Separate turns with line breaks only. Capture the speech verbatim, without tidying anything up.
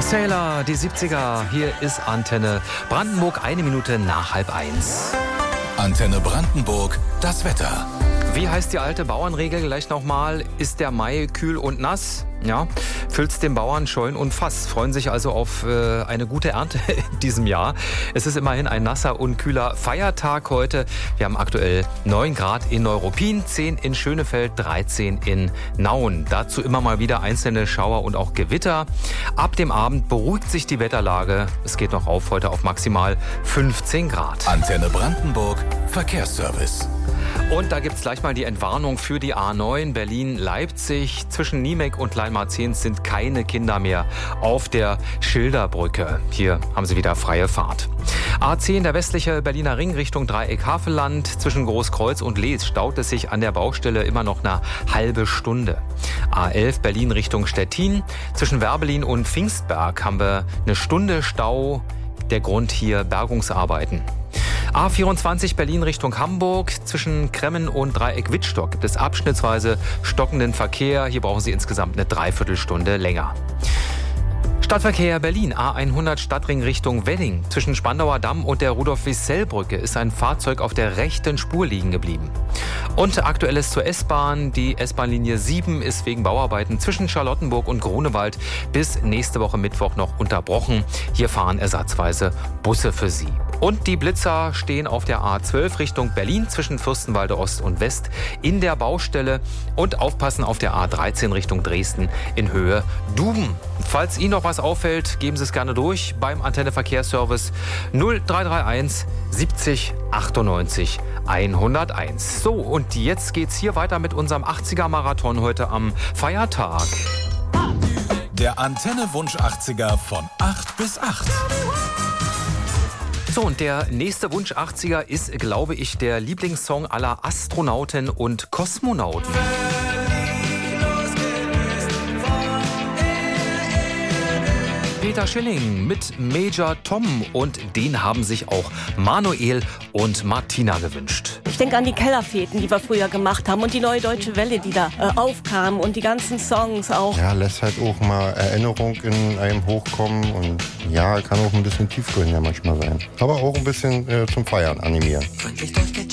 Sailor, die siebziger, hier ist Antenne Brandenburg, eine Minute nach halb eins.
Antenne Brandenburg, das Wetter.
Wie heißt die alte Bauernregel gleich nochmal? Ist der Mai kühl und nass? Ja, füllt's den Bauern Schollen und Fass. Freuen sich also auf äh, eine gute Ernte in diesem Jahr. Es ist immerhin ein nasser und kühler Feiertag heute. Wir haben aktuell neun Grad in Neuruppin, zehn in Schönefeld, dreizehn in Nauen. Dazu immer mal wieder einzelne Schauer und auch Gewitter. Ab dem Abend beruhigt sich die Wetterlage. Es geht noch auf heute auf maximal fünfzehn Grad.
Antenne Brandenburg, Verkehrsservice.
Und da gibt's gleich mal die Entwarnung für die A neun Berlin-Leipzig. Zwischen Niemek und Leinmarzehns sind keine Kinder mehr auf der Schilderbrücke. Hier haben sie wieder freie Fahrt. A zehn, der westliche Berliner Ring Richtung Dreieck-Havelland. Zwischen Großkreuz und Lees staut es sich an der Baustelle immer noch eine halbe Stunde. A elf, Berlin Richtung Stettin. Zwischen Werbelin und Pfingstberg haben wir eine Stunde Stau. Der Grund hier Bergungsarbeiten. A vierundzwanzig Berlin Richtung Hamburg. Zwischen Kremmen und Dreieck-Wittstock gibt es abschnittsweise stockenden Verkehr. Hier brauchen Sie insgesamt eine Dreiviertelstunde länger. Stadtverkehr Berlin, A hundert Stadtring Richtung Wedding. Zwischen Spandauer Damm und der Rudolf-Wissell-Brücke ist ein Fahrzeug auf der rechten Spur liegen geblieben. Und Aktuelles zur S-Bahn. Die S-Bahn-Linie sieben ist wegen Bauarbeiten zwischen Charlottenburg und Grunewald bis nächste Woche Mittwoch noch unterbrochen. Hier fahren ersatzweise Busse für Sie. Und die Blitzer stehen auf der A zwölf Richtung Berlin zwischen Fürstenwalde Ost und West in der Baustelle. Und aufpassen auf der A dreizehn Richtung Dresden in Höhe Duben. Falls Ihnen noch was auffällt, geben Sie es gerne durch beim Antenne Verkehrsservice null drei drei eins siebzig achtundneunzig hunderteins. So, und jetzt geht's hier weiter mit unserem achtziger Marathon heute am Feiertag.
Der Antenne Wunsch achtziger von acht bis acht.
So, und der nächste Wunsch achtziger ist, glaube ich, der Lieblingssong aller Astronauten und Kosmonauten. Peter Schilling mit Major Tom, und den haben sich auch Manuel und Martina gewünscht.
Ich denke an die Kellerfeten, die wir früher gemacht haben, und die Neue Deutsche Welle, die da äh, aufkam, und die ganzen Songs auch.
Ja, lässt halt auch mal Erinnerung in einem hochkommen, und ja, kann auch ein bisschen tiefgründiger manchmal sein. Aber auch ein bisschen äh, zum Feiern animieren.
Freundlich durchgecheckt.